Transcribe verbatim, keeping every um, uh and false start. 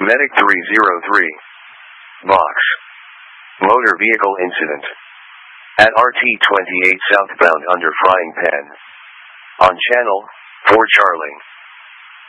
Medic three zero three. Box. Motor vehicle incident. At R T twenty-eight southbound under Frying Pan. On channel four Charlie.